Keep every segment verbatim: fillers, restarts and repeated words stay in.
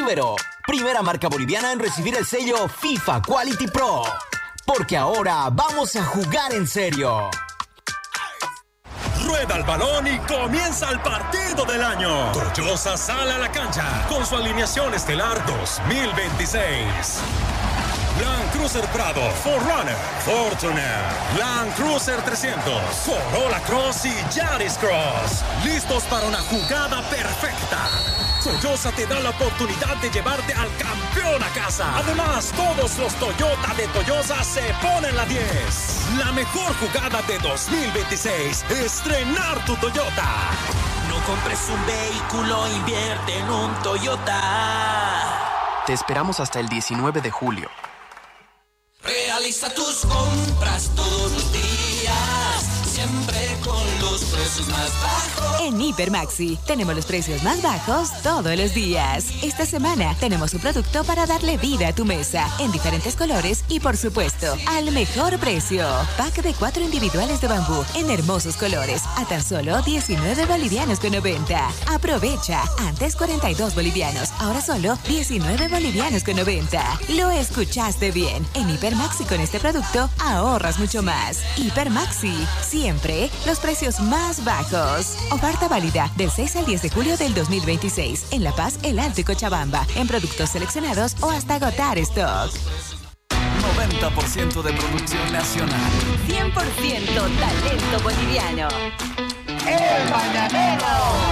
Ibero, primera marca boliviana en recibir el sello FIFA Quality Pro. Porque ahora vamos a jugar en serio. Rueda el balón y comienza el partido del año. Toyosa sale a la cancha con su alineación estelar dos mil veintiséis. Land Cruiser Prado, cuatro runner, Fortuner, Land Cruiser trescientos, Corolla Cross y Yaris Cross. Listos para una jugada perfecta. Toyosa te da la oportunidad de llevarte al campeón a casa. Además, todos los Toyota de Toyosa se ponen la diez. La mejor jugada de dos mil veintiséis. Estrenar tu Toyota. No compres un vehículo, invierte en un Toyota. Te esperamos hasta el diecinueve de julio. Realiza tus compras todos los días, siempre con los precios más bajos. En Hiper Maxi tenemos los precios más bajos todos los días. Esta semana tenemos un producto para darle vida a tu mesa en diferentes colores y, por supuesto, al mejor precio. Pack de cuatro individuales de bambú en hermosos colores a tan solo diecinueve bolivianos con noventa. Aprovecha, antes cuarenta y dos bolivianos, ahora solo diecinueve bolivianos con noventa. Lo escuchaste bien. En Hiper Maxi con este producto ahorras mucho más. Hiper Maxi, siempre los precios más bajos. Oferta válida del seis al diez de julio del dos mil veintiséis en La Paz, El Alto y Cochabamba, en productos seleccionados o hasta agotar stock. noventa por ciento de producción nacional. cien por ciento talento boliviano. El Mañanero.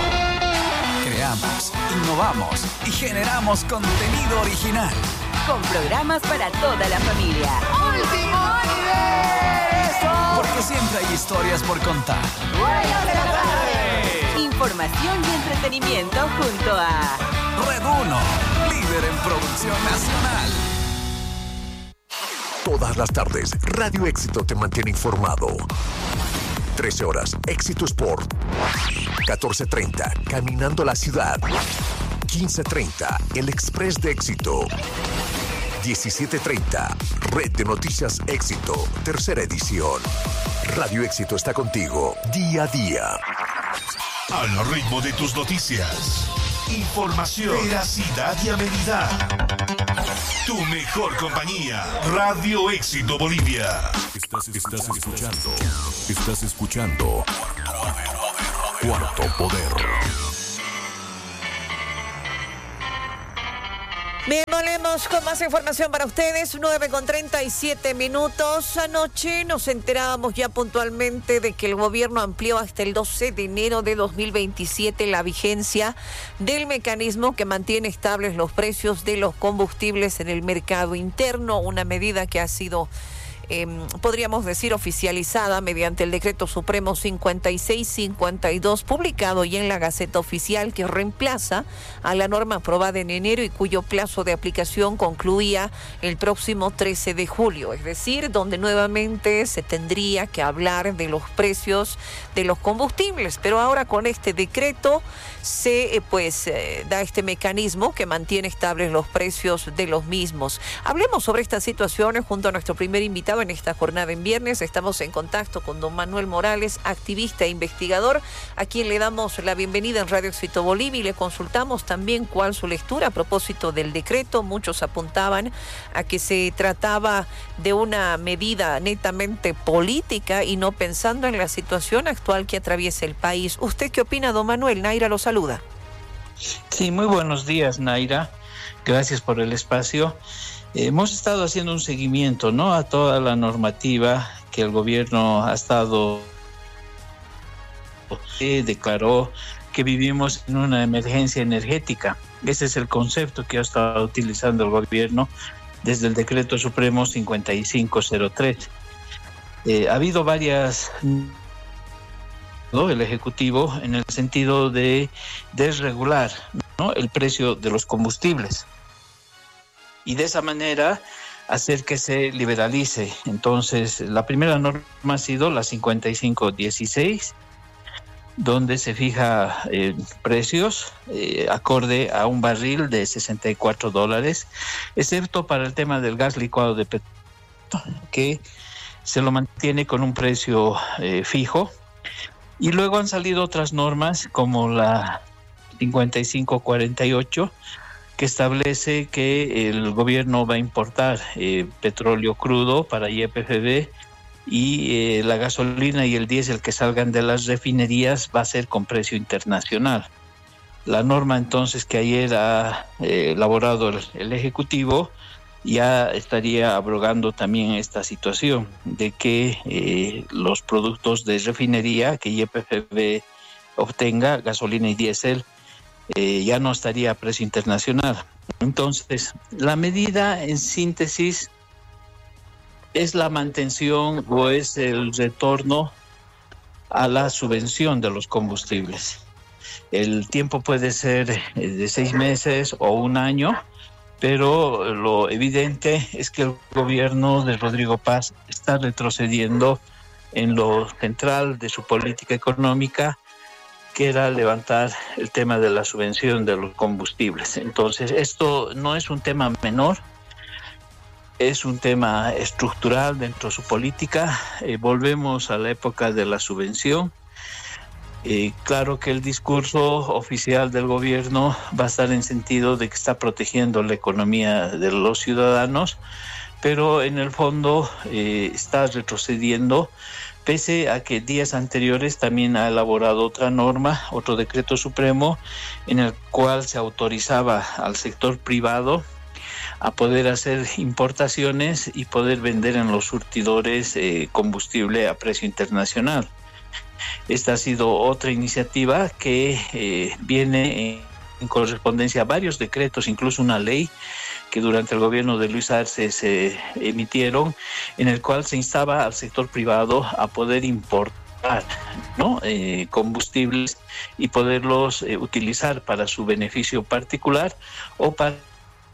Creamos, innovamos y generamos contenido original. Con programas para toda la familia. ¡Último universo! Porque siempre hay historias por contar. ¡Buenas de la tarde! Información y entretenimiento junto a Red uno, líder en producción nacional. Todas las tardes, Radio Éxito te mantiene informado. trece horas, Éxito Sport. catorce treinta, Caminando la Ciudad. quince treinta, El Express de Éxito. diecisiete treinta, Red de Noticias Éxito, tercera edición. Radio Éxito está contigo día a día. Al ritmo de tus noticias. Información, veracidad y amenidad. Tu mejor compañía. Radio Éxito Bolivia. Estás, estás escuchando. Estás escuchando. Cuarto Poder. Bien, volvemos con más información para ustedes. nueve con treinta y siete minutos. Anoche nos enterábamos ya puntualmente de que el gobierno amplió hasta el doce de enero de dos mil veintisiete la vigencia del mecanismo que mantiene estables los precios de los combustibles en el mercado interno, una medida que ha sido Eh, podríamos decir oficializada mediante el decreto supremo cincuenta y seis cincuenta y dos publicado ya en la Gaceta Oficial, que reemplaza a la norma aprobada en enero y cuyo plazo de aplicación concluía el próximo trece de julio, es decir, donde nuevamente se tendría que hablar de los precios de los combustibles, pero ahora con este decreto se eh, pues eh, da este mecanismo que mantiene estables los precios de los mismos. Hablemos sobre estas situaciones junto a nuestro primer invitado en esta jornada en viernes. Estamos en contacto con don Manuel Morales, activista e investigador, a quien le damos la bienvenida en Radio Éxito Bolivia y le consultamos también cuál su lectura a propósito del decreto. Muchos apuntaban a que se trataba de una medida netamente política y no pensando en la situación actual que atraviesa el país. ¿Usted qué opina, don Manuel? Naira lo saluda. Sí, muy buenos días, Naira. Gracias por el espacio. Hemos estado haciendo un seguimiento, ¿no?, a toda la normativa que el gobierno ha estado eh, declaró que vivimos en una emergencia energética. Ese es el concepto que ha estado utilizando el gobierno desde el decreto supremo cincuenta y cinco cero tres. Eh, ha habido varias, ¿no?, el ejecutivo en el sentido de desregular, ¿no?, el precio de los combustibles. Y de esa manera hacer que se liberalice. Entonces, la primera norma ha sido la cincuenta y cinco dieciséis, donde se fija eh, precios eh, acorde a un barril de sesenta y cuatro dólares, excepto para el tema del gas licuado de petróleo, que se lo mantiene con un precio eh, fijo. Y luego han salido otras normas como la cincuenta y cinco cuarenta y ocho, que establece que el gobierno va a importar eh, petróleo crudo para Y P F B y eh, la gasolina y el diésel que salgan de las refinerías va a ser con precio internacional. La norma entonces que ayer ha eh, elaborado el, el Ejecutivo ya estaría abrogando también esta situación de que eh, los productos de refinería que Y P F B obtenga, gasolina y diésel, eh, ya no estaría a precio internacional. Entonces, la medida en síntesis es la mantención o es el retorno a la subvención de los combustibles. El tiempo puede ser de seis meses o un año, pero lo evidente es que el gobierno de Rodrigo Paz está retrocediendo en lo central de su política económica, que era levantar el tema de la subvención de los combustibles. Entonces, esto no es un tema menor, es un tema estructural dentro de su política. Eh, volvemos a la época de la subvención. Eh, claro que el discurso oficial del gobierno va a estar en sentido de que está protegiendo la economía de los ciudadanos, pero en el fondo eh, está retrocediendo, pese a que días anteriores también ha elaborado otra norma, otro decreto supremo, en el cual se autorizaba al sector privado a poder hacer importaciones y poder vender en los surtidores eh, combustible a precio internacional. Esta ha sido otra iniciativa que eh, viene en, en correspondencia a varios decretos, incluso una ley que durante el gobierno de Luis Arce se emitieron, en el cual se instaba al sector privado a poder importar, ¿no? eh, combustibles y poderlos eh, utilizar para su beneficio particular o para el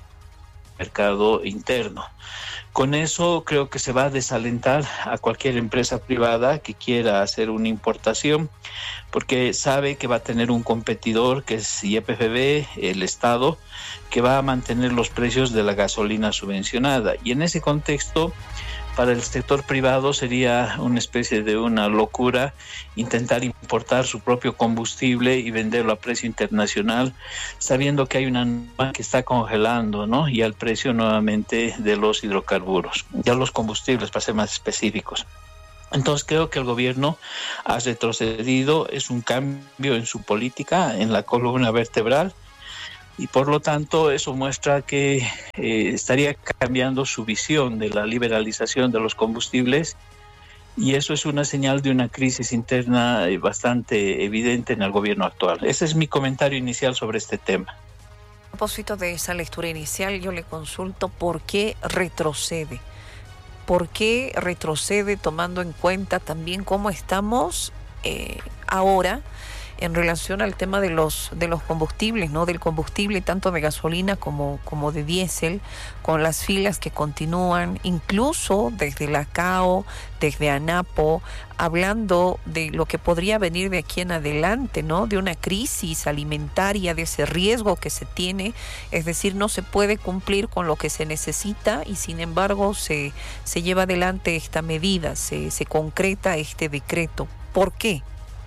mercado interno. Con eso creo que se va a desalentar a cualquier empresa privada que quiera hacer una importación, porque sabe que va a tener un competidor que es Y P F B, el Estado, que va a mantener los precios de la gasolina subvencionada. Y en ese contexto, para el sector privado sería una especie de una locura intentar importar su propio combustible y venderlo a precio internacional, sabiendo que hay una norma que está congelando, ¿no? Y al precio nuevamente de los hidrocarburos, ya los combustibles, para ser más específicos. Entonces creo que el gobierno ha retrocedido, es un cambio en su política, en la columna vertebral, y por lo tanto eso muestra que eh, estaría cambiando su visión de la liberalización de los combustibles, y eso es una señal de una crisis interna eh, bastante evidente en el gobierno actual. Ese es mi comentario inicial sobre este tema. A propósito de esa lectura inicial, yo le consulto por qué retrocede. ¿Por qué retrocede tomando en cuenta también cómo estamos eh, ahora en relación al tema de los de los combustibles, ¿no? Del combustible tanto de gasolina como, como de diésel, con las filas que continúan, incluso desde la C A O, desde ANAPO, hablando de lo que podría venir de aquí en adelante, ¿no? De una crisis alimentaria, de ese riesgo que se tiene, es decir, no se puede cumplir con lo que se necesita y sin embargo se, se lleva adelante esta medida, se, se concreta este decreto. ¿Por qué?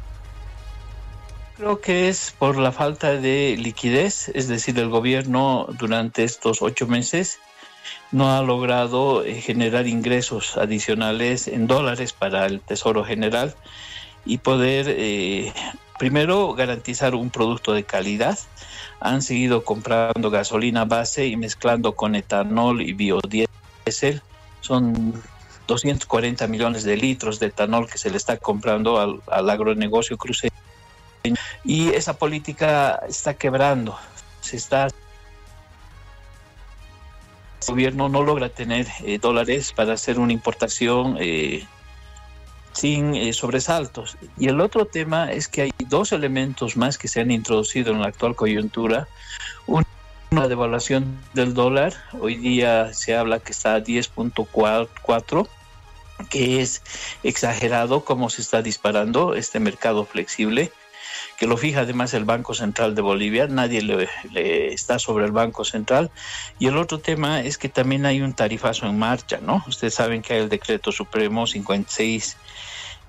Creo que es por la falta de liquidez, es decir, el gobierno durante estos ocho meses no ha logrado eh, generar ingresos adicionales en dólares para el Tesoro General y poder, eh, primero, garantizar un producto de calidad. Han seguido comprando gasolina base y mezclando con etanol y biodiesel. Son doscientos cuarenta millones de litros de etanol que se le está comprando al, al agronegocio cruceño. Y esa política está quebrando, se está... El gobierno no logra tener eh, dólares para hacer una importación eh, sin eh, sobresaltos. Y el otro tema es que hay dos elementos más que se han introducido en la actual coyuntura. Uno, la devaluación del dólar. Hoy día se habla que está a diez punto cuatro, que es exagerado cómo se está disparando este mercado flexible, que lo fija además el Banco Central de Bolivia. Nadie le, le está sobre el Banco Central. Y el otro tema es que también hay un tarifazo en marcha, ¿no? Ustedes saben que hay el decreto supremo cincuenta y seis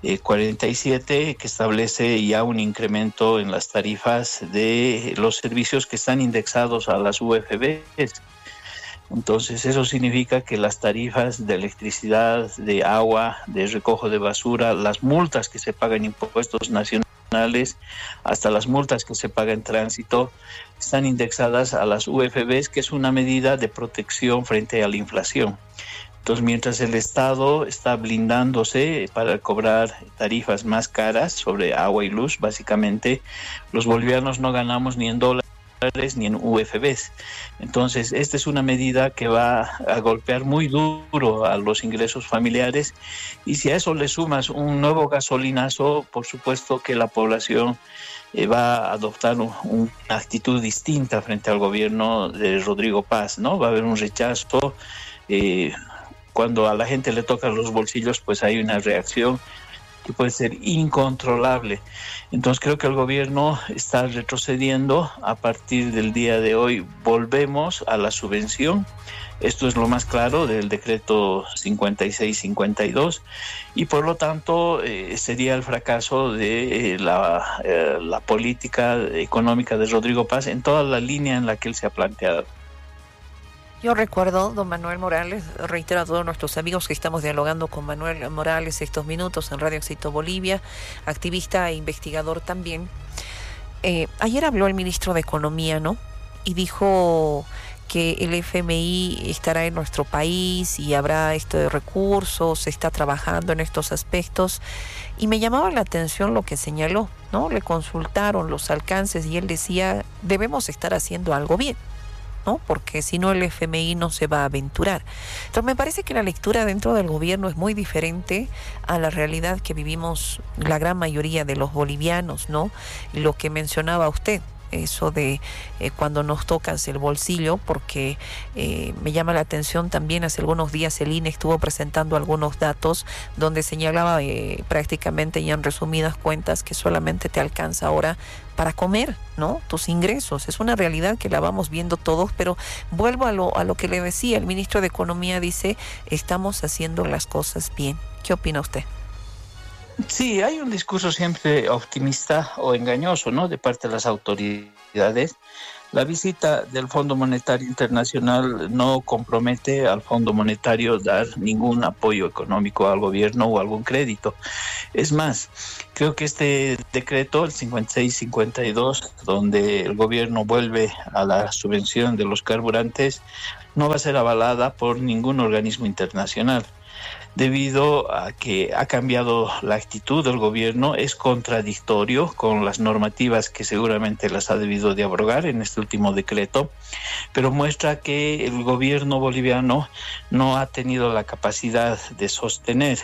eh, cuarenta y siete, que establece ya un incremento en las tarifas de los servicios que están indexados a las U F Bs. Entonces eso significa que las tarifas de electricidad, de agua, de recojo de basura, las multas que se pagan impuestos nacionales, hasta las multas que se pagan en tránsito, están indexadas a las U F Bs, que es una medida de protección frente a la inflación. Entonces, mientras el Estado está blindándose para cobrar tarifas más caras sobre agua y luz, básicamente los bolivianos no ganamos ni en dólares ni en U F Bs. Entonces, esta es una medida que va a golpear muy duro a los ingresos familiares, y si a eso le sumas un nuevo gasolinazo, por supuesto que la población eh, va a adoptar un, una actitud distinta frente al gobierno de Rodrigo Paz, ¿no? Va a haber un rechazo. Eh, cuando a la gente le tocan los bolsillos, pues hay una reacción que puede ser incontrolable. Entonces creo que el gobierno está retrocediendo. A partir del día de hoy volvemos a la subvención. Esto es lo más claro del decreto cincuenta y seis cincuenta y dos, y por lo tanto eh, sería el fracaso de eh, la, eh, la política económica de Rodrigo Paz en toda la línea en la que él se ha planteado. Yo recuerdo, don Manuel Morales, reitero a todos nuestros amigos que estamos dialogando con Manuel Morales estos minutos en Radio Éxito Bolivia, activista e investigador también. Eh, ayer habló el ministro de Economía, ¿no? Y dijo que el F M I estará en nuestro país y habrá estos recursos, se está trabajando en estos aspectos. Y me llamaba la atención lo que señaló, ¿no? Le consultaron los alcances y él decía, debemos estar haciendo algo bien, ¿no? Porque si no el F M I no se va a aventurar. Entonces me parece que la lectura dentro del gobierno es muy diferente a la realidad que vivimos la gran mayoría de los bolivianos, ¿no? Lo que mencionaba usted, eso de eh, cuando nos tocas el bolsillo, porque eh, me llama la atención también, hace algunos días el I N E estuvo presentando algunos datos donde señalaba eh, prácticamente y en resumidas cuentas que solamente te alcanza ahora para comer, ¿no? Tus ingresos. Es una realidad que la vamos viendo todos, pero vuelvo a lo, a lo que le decía, el ministro de Economía dice, estamos haciendo las cosas bien. ¿Qué opina usted? Sí, hay un discurso siempre optimista o engañoso, ¿no?, de parte de las autoridades. La visita del Fondo Monetario Internacional no compromete al Fondo Monetario dar ningún apoyo económico al gobierno o algún crédito. Es más, creo que este decreto, el cincuenta y seis cincuenta y dos, donde el gobierno vuelve a la subvención de los carburantes, no va a ser avalada por ningún organismo internacional, debido a que ha cambiado la actitud del gobierno. Es contradictorio con las normativas que seguramente las ha debido de abrogar en este último decreto, pero muestra que el gobierno boliviano no ha tenido la capacidad de sostener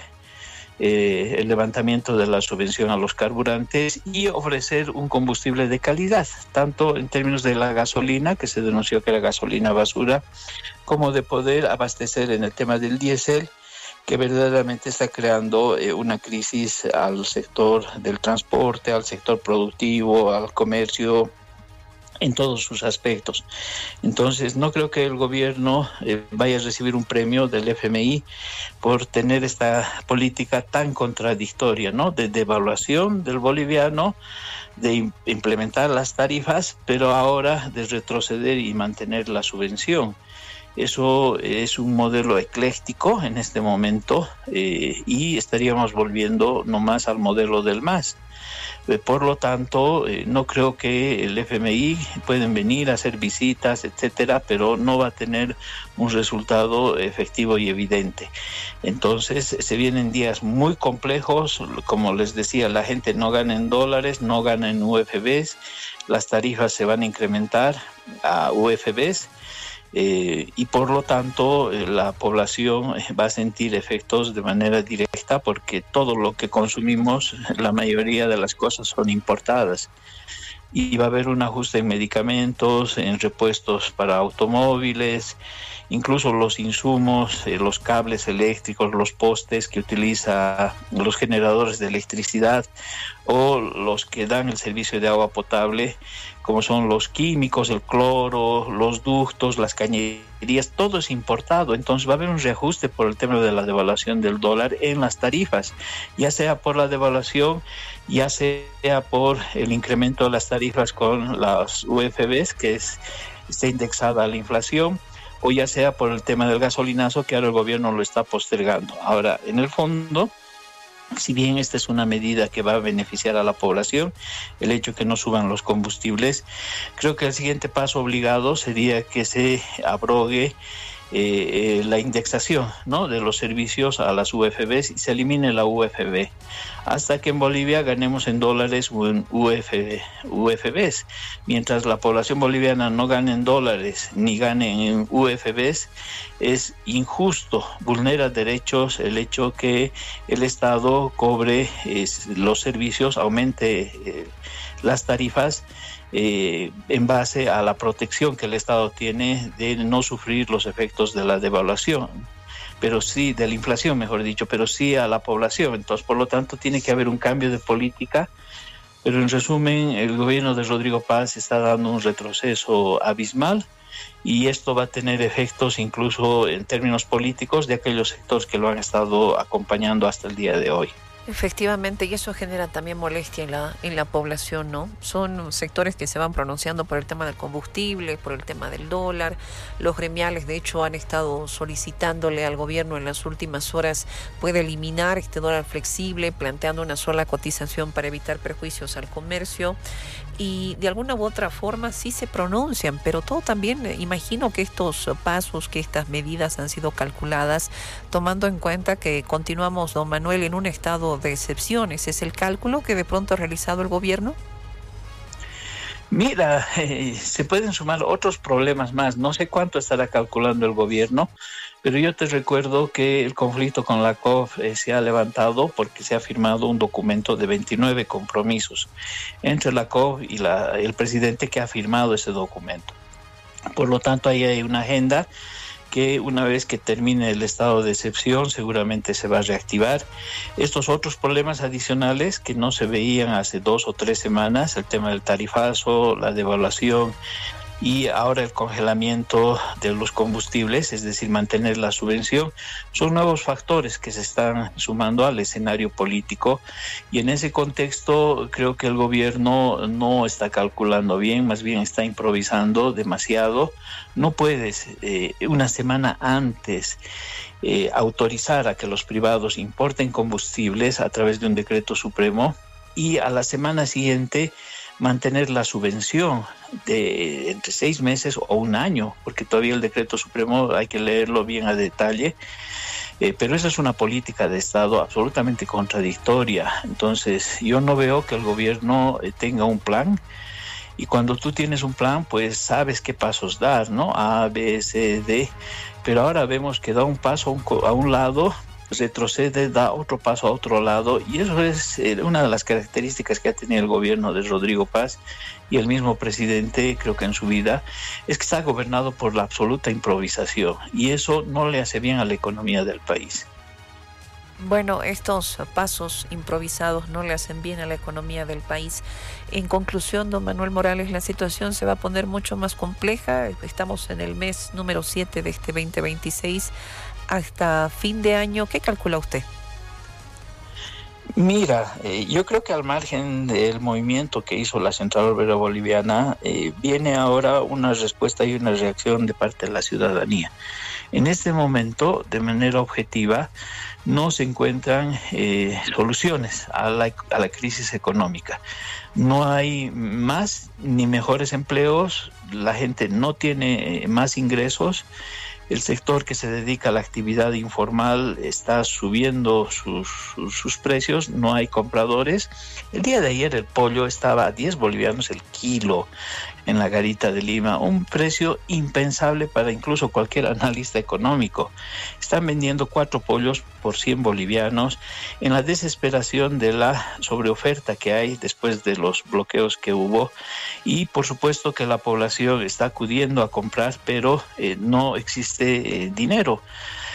eh, el levantamiento de la subvención a los carburantes y ofrecer un combustible de calidad, tanto en términos de la gasolina, que se denunció que era gasolina basura, como de poder abastecer en el tema del diésel, que verdaderamente está creando eh, una crisis al sector del transporte, al sector productivo, al comercio, en todos sus aspectos. Entonces, no creo que el gobierno eh, vaya a recibir un premio del F M I por tener esta política tan contradictoria, ¿no?, de devaluación del boliviano, de implementar las tarifas, pero ahora de retroceder y mantener la subvención. Eso es un modelo ecléctico en este momento eh, y estaríamos volviendo nomás al modelo del MAS. Eh, por lo tanto, eh, no creo que el F M I pueden venir a hacer visitas, etcétera, pero no va a tener un resultado efectivo y evidente. Entonces, se vienen días muy complejos. Como les decía, la gente no gana en dólares, no gana en U F Bs, las tarifas se van a incrementar a U F Bs. Eh, y por lo tanto eh, la población va a sentir efectos de manera directa, porque todo lo que consumimos, la mayoría de las cosas son importadas, y va a haber un ajuste en medicamentos, en repuestos para automóviles, incluso los insumos, eh, los cables eléctricos, los postes que utiliza los generadores de electricidad o los que dan el servicio de agua potable, como son los químicos, el cloro, los ductos, las cañerías, todo es importado. Entonces va a haber un reajuste por el tema de la devaluación del dólar en las tarifas, ya sea por la devaluación, ya sea por el incremento de las tarifas con las U F Bs, que es, está indexada a la inflación, o ya sea por el tema del gasolinazo, que ahora el gobierno lo está postergando. Ahora, en el fondo, si bien esta es una medida que va a beneficiar a la población, el hecho de que no suban los combustibles, creo que el siguiente paso obligado sería que se abrogue eh, eh, la indexación, ¿no?, de los servicios a las U F Bs y se elimine la U F B, hasta que en Bolivia ganemos en dólares o en U F, U F Bs. Mientras la población boliviana no gane en dólares ni gane en U F Bs, es injusto, vulnera derechos el hecho que el Estado cobre eh, los servicios, aumente eh, las tarifas eh, en base a la protección que el Estado tiene de no sufrir los efectos de la devaluación, pero sí, de la inflación, mejor dicho, pero sí a la población. Entonces, por lo tanto, tiene que haber un cambio de política, pero en resumen, el gobierno de Rodrigo Paz está dando un retroceso abismal, y esto va a tener efectos incluso en términos políticos de aquellos sectores que lo han estado acompañando hasta el día de hoy. Efectivamente, y eso genera también molestia en la, en la población, ¿no? Son sectores que se van pronunciando por el tema del combustible, por el tema del dólar. Los gremiales, de hecho, han estado solicitándole al gobierno en las últimas horas puede eliminar este dólar flexible, planteando una sola cotización para evitar perjuicios al comercio. Y de alguna u otra forma sí se pronuncian, pero todo también, eh, imagino que estos pasos, que estas medidas han sido calculadas tomando en cuenta que continuamos, don Manuel, en un estado de excepciones. ¿Es el cálculo que de pronto ha realizado el gobierno? Mira, eh, se pueden sumar otros problemas más. No sé cuánto estará calculando el gobierno, pero yo te recuerdo que el conflicto con la C O F eh, se ha levantado porque se ha firmado un documento de veintinueve compromisos entre la C O F y la, el presidente, que ha firmado ese documento. Por lo tanto, ahí hay una agenda que una vez que termine el estado de excepción seguramente se va a reactivar. Estos otros problemas adicionales que no se veían hace dos o tres semanas, el tema del tarifazo, la devaluación y ahora el congelamiento de los combustibles, es decir, mantener la subvención, son nuevos factores que se están sumando al escenario político, y en ese contexto creo que el gobierno no está calculando bien, más bien está improvisando demasiado. No puedes eh, una semana antes eh, autorizar a que los privados importen combustibles a través de un decreto supremo y a la semana siguiente mantener la subvención de entre seis meses o un año, porque todavía el decreto supremo hay que leerlo bien a detalle, eh, pero esa es una política de Estado absolutamente contradictoria. Entonces yo no veo que el gobierno eh, tenga un plan, y cuando tú tienes un plan pues sabes qué pasos dar, ¿no? A, B, C, D, pero ahora vemos que da un paso a un, a un lado, retrocede, da otro paso a otro lado, y eso es una de las características que ha tenido el gobierno de Rodrigo Paz y el mismo presidente, creo que en su vida, es que está gobernado por la absoluta improvisación, y eso no le hace bien a la economía del país. Bueno, estos pasos improvisados no le hacen bien a la economía del país. En conclusión, don Manuel Morales, la situación se va a poner mucho más compleja. Estamos en el mes número siete de este veinte veintiséis. Hasta fin de año, ¿qué calcula usted? Mira, eh, yo creo que al margen del movimiento que hizo la Central Obrera Boliviana, eh, viene ahora una respuesta y una reacción de parte de la ciudadanía. En este momento, de manera objetiva, no se encuentran eh, soluciones a la, a la crisis económica. No hay más ni mejores empleos, la gente no tiene más ingresos. El sector que se dedica a la actividad informal está subiendo sus, sus, sus precios, no hay compradores. El día de ayer el pollo estaba a diez bolivianos el kilo en la garita de Lima, un precio impensable para incluso cualquier analista económico. Están vendiendo cuatro pollos por cien bolivianos en la desesperación de la sobreoferta que hay después de los bloqueos que hubo, y por supuesto que la población está acudiendo a comprar, pero eh, no existe eh, dinero.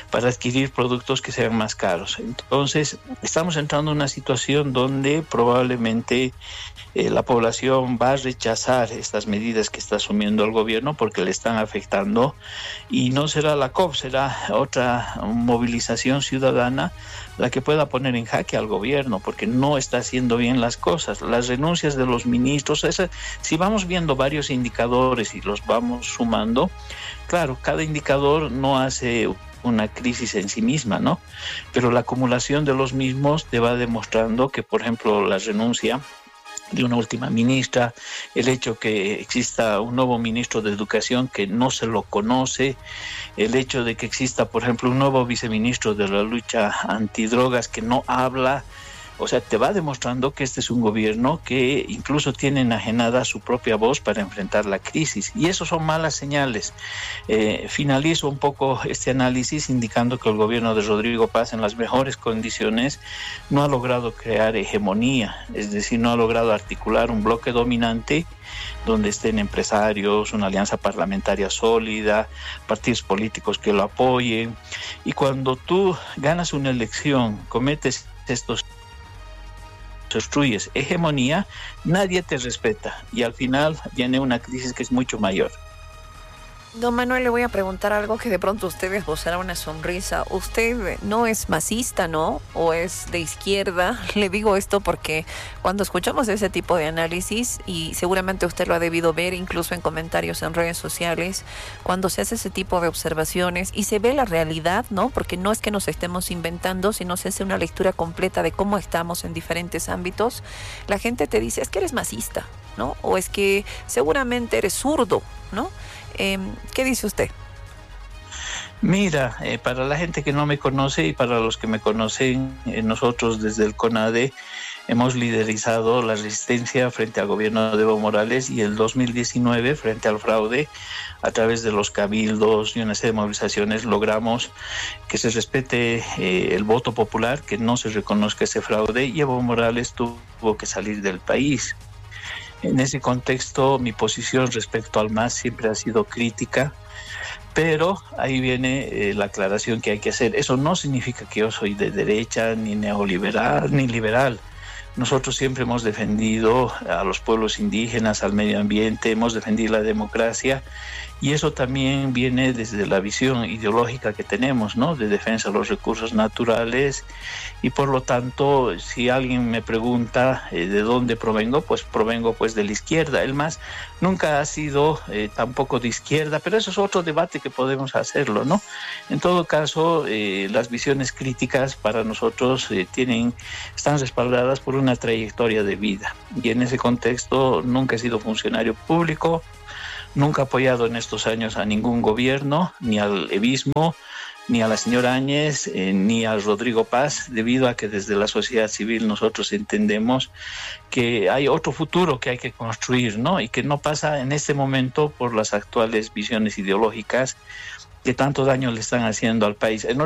para adquirir productos que sean más caros. Entonces, estamos entrando en una situación donde probablemente eh, la población va a rechazar estas medidas que está asumiendo el gobierno porque le están afectando, y no será la C O P, será otra movilización ciudadana la que pueda poner en jaque al gobierno, porque no está haciendo bien las cosas. Las renuncias de los ministros, esa, si vamos viendo varios indicadores y los vamos sumando, claro, cada indicador no hace una crisis en sí misma, ¿no? Pero la acumulación de los mismos te va demostrando que, por ejemplo, la renuncia de una última ministra, el hecho que exista un nuevo ministro de Educación que no se lo conoce, el hecho de que exista, por ejemplo, un nuevo viceministro de la lucha antidrogas que no habla. O sea, te va demostrando que este es un gobierno que incluso tiene enajenada su propia voz para enfrentar la crisis. Y eso son malas señales. Eh, finalizo un poco este análisis indicando que el gobierno de Rodrigo Paz, en las mejores condiciones, no ha logrado crear hegemonía. Es decir, no ha logrado articular un bloque dominante donde estén empresarios, una alianza parlamentaria sólida, partidos políticos que lo apoyen. Y cuando tú ganas una elección, cometes estos construyes hegemonía, nadie te respeta y al final viene una crisis que es mucho mayor. Don Manuel, le voy a preguntar algo que de pronto usted esbozará una sonrisa. Usted no es masista, ¿no? ¿O es de izquierda? Le digo esto porque cuando escuchamos ese tipo de análisis, y seguramente usted lo ha debido ver incluso en comentarios en redes sociales, cuando se hace ese tipo de observaciones y se ve la realidad, ¿no? Porque no es que nos estemos inventando, sino se hace una lectura completa de cómo estamos en diferentes ámbitos, la gente te dice, es que eres masista, ¿no? O es que seguramente eres zurdo, ¿no? Eh, ¿Qué dice usted? Mira, eh, para la gente que no me conoce y para los que me conocen, eh, nosotros desde el CONADE hemos liderizado la resistencia frente al gobierno de Evo Morales y el dos mil diecinueve frente al fraude. A través de los cabildos y una serie de movilizaciones logramos que se respete eh, el voto popular, que no se reconozca ese fraude, y Evo Morales tuvo que salir del país. En ese contexto, mi posición respecto al M A S siempre ha sido crítica, pero ahí viene eh, la aclaración que hay que hacer. Eso no significa que yo soy de derecha, ni neoliberal, ni liberal. Nosotros siempre hemos defendido a los pueblos indígenas, al medio ambiente, hemos defendido la democracia, y eso también viene desde la visión ideológica que tenemos, ¿no? De defensa de los recursos naturales, y por lo tanto, si alguien me pregunta eh, de dónde provengo, pues provengo pues de la izquierda. El M A S nunca ha sido eh, tampoco de izquierda, pero eso es otro debate que podemos hacerlo, ¿no? En todo caso, eh, las visiones críticas para nosotros eh, tienen, están respaldadas por una trayectoria de vida, y en ese contexto nunca he sido funcionario público, nunca he apoyado en estos años a ningún gobierno, ni al evismo, ni a la señora Áñez, eh, ni a Rodrigo Paz, debido a que desde la sociedad civil nosotros entendemos que hay otro futuro que hay que construir, ¿no? Y que no pasa en este momento por las actuales visiones ideológicas que tanto daño le están haciendo al país. En